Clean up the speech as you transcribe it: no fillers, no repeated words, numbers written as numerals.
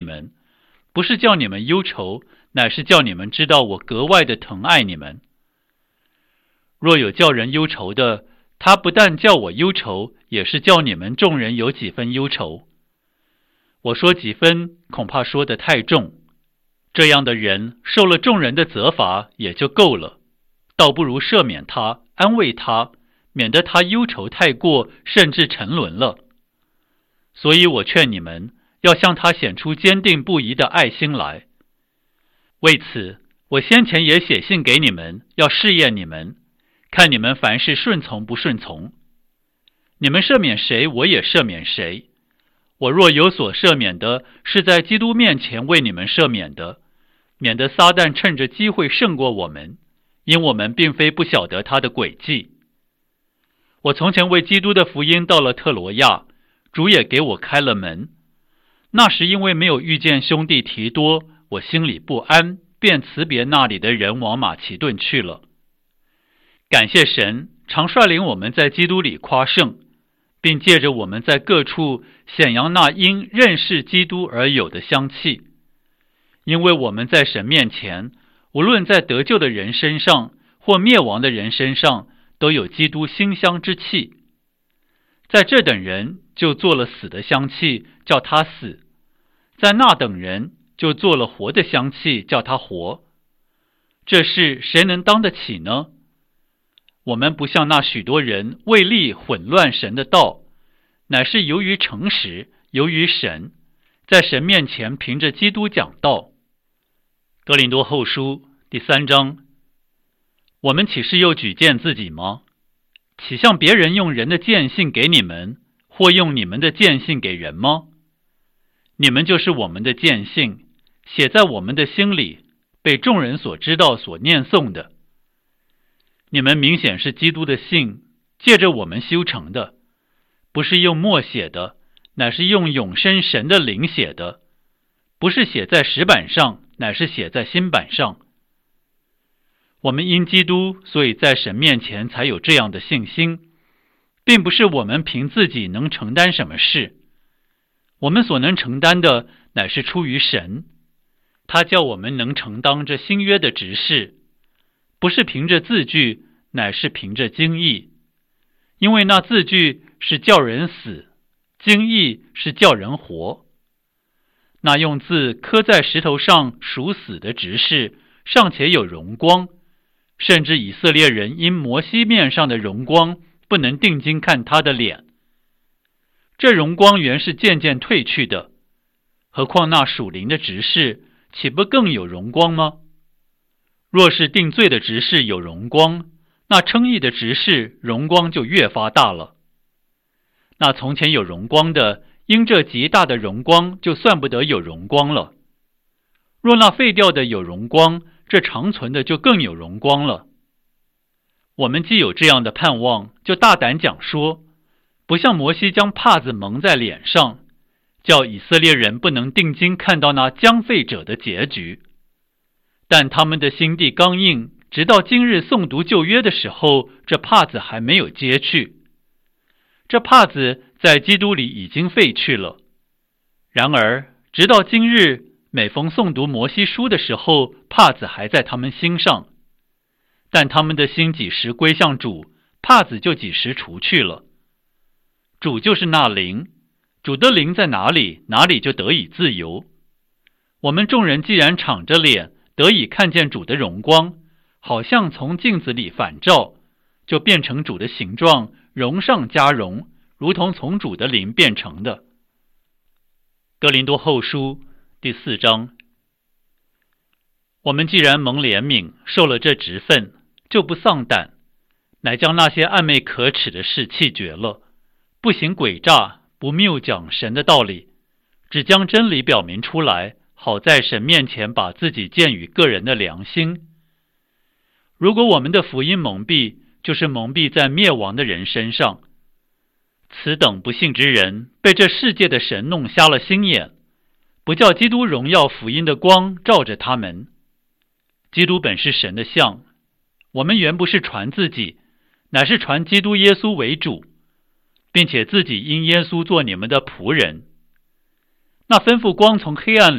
们，不是叫你们忧愁，乃是叫你们知道我格外的疼爱你们。若有叫人忧愁的，他不但叫我忧愁，也是叫你们众人有几分忧愁。我说几分，恐怕说得太重。这样的人受了众人的责罚也就够了，倒不如赦免他，安慰他，免得他忧愁太过，甚至沉沦了。所以我劝你们要向他显出坚定不移的爱心来。为此，我先前也写信给你们，要试验你们，看你们凡事顺从不顺从。你们赦免谁，我也赦免谁。我若有所赦免的，是在基督面前为你们赦免的，免得撒旦趁着机会胜过我们，因我们并非不晓得他的诡计。我从前为基督的福音到了特罗亚，主也给我开了门。那时因为没有遇见兄弟提多，我心里不安，便辞别那里的人往马其顿去了。感谢神，常率领我们在基督里夸胜，并借着我们在各处显扬那因认识基督而有的香气。因为我们在神面前，无论在得救的人身上或灭亡的人身上，都有基督馨香之气。在这等人就做了死的香气，叫他死；在那等人就做了活的香气，叫他活。这事谁能当得起呢？我们不像那许多人为利混乱神的道，乃是由于诚实，由于神，在神面前凭着基督讲道。哥林多后书第3章。我们岂是又举荐自己吗？岂像别人用人的荐信给你们，或用你们的荐信给人吗？你们就是我们的荐信，写在我们的心里，被众人所知道，所念诵的。你们明显是基督的信，借着我们修成的，不是用墨写的，乃是用永生神的灵写的，不是写在石板上，乃是写在心板上。我们因基督，所以在神面前才有这样的信心，并不是我们凭自己能承担什么事。我们所能承担的，乃是出于神，他叫我们能承当这新约的职事，不是凭着字句，乃是凭着经意。因为那字句是叫人死，经意是叫人活。那用字刻在石头上属死的职事，尚且有荣光，甚至以色列人因摩西面上的荣光，不能定睛看他的脸。这荣光原是渐渐退去的，何况那属灵的职事，岂不更有荣光吗？若是定罪的职事有荣光，那称义的职事荣光就越发大了。那从前有荣光的，因这极大的荣光，就算不得有荣光了。若那废掉的有荣光，这长存的就更有荣光了。我们既有这样的盼望，就大胆讲说，不像摩西将帕子蒙在脸上，叫以色列人不能定睛看到那将废者的结局。但他们的心地刚硬，直到今日诵读旧约的时候，这帕子还没有揭去。这帕子在基督里已经废去了。然而直到今日，每逢诵读摩西书的时候，帕子还在他们心上。但他们的心几时归向主，帕子就几时除去了。主就是那灵，主的灵在哪里，哪里就得以自由。我们众人既然敞着脸，得以看见主的荣光，好像从镜子里反照，就变成主的形状，荣上加荣，如同从主的灵变成的。哥林多后书第4章。我们既然蒙怜悯，受了这职分，就不丧胆，乃将那些暧昧可耻的事弃绝了，不行诡诈，不谬讲神的道理，只将真理表明出来，好在神面前把自己鉴于个人的良心。如果我们的福音蒙蔽，就是蒙蔽在灭亡的人身上。此等不信之人，被这世界的神弄瞎了心眼，不叫基督荣耀福音的光照着他们。基督本是神的像，我们原不是传自己，乃是传基督耶稣为主，并且自己因耶稣做你们的仆人。那吩咐光从黑暗